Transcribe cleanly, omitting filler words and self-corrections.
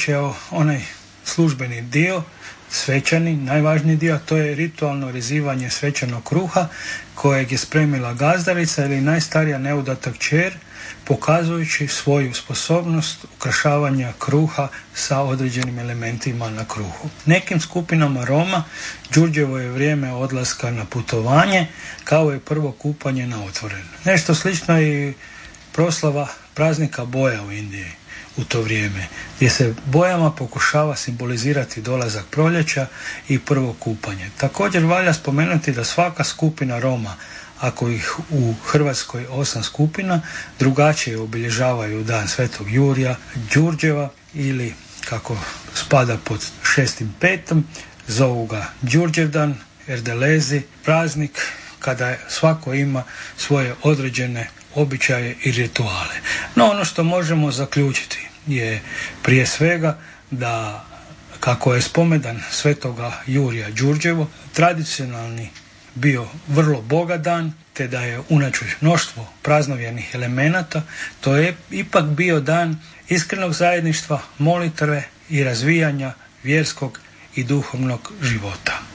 započeo onaj službeni dio, svečani, najvažniji dio, a to je ritualno rezivanje svečanog kruha kojeg je spremila gazdarica ili najstarija neudata kćer, pokazujući svoju sposobnost ukrašavanja kruha sa određenim elementima na kruhu. Nekim skupinama Roma Đurđevo je vrijeme odlaska na putovanje, kao i prvo kupanje na otvoreno. Nešto slično i proslava praznika boja u Indiji u to vrijeme, gdje se bojama pokušava simbolizirati dolazak proljeća i prvo kupanje. Također valja spomenuti da svaka skupina Roma, ako ih u Hrvatskoj 8 skupina, drugačije obilježavaju dan Svetog Jurija, Đurđeva, ili kako spada pod 6.5. zovu ga Đurđevdan, Erdelezi, praznik kada svako ima svoje određene običaje i rituale. No ono što možemo zaključiti je prije svega da kako je spomendan Svetoga Jurija Đurđevo tradicionalni bio vrlo bogat dan, te da je unatoč mnoštvo praznovjernih elemenata, to je ipak bio dan iskrenog zajedništva, molitve i razvijanja vjerskog i duhovnog života.